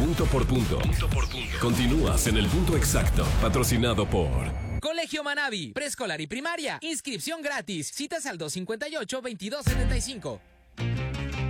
punto por punto. Continúas en el punto exacto, patrocinado por Colegio Manavi, preescolar y primaria, inscripción gratis, citas al 258-2275.